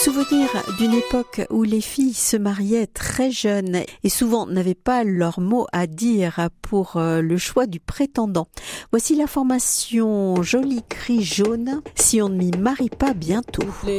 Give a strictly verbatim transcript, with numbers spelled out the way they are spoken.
Souvenir d'une époque où les filles se mariaient très jeunes et souvent n'avaient pas leur mot à dire pour le choix du prétendant. Voici la formation Joli Cri Jaune, si on ne m'y marie pas bientôt.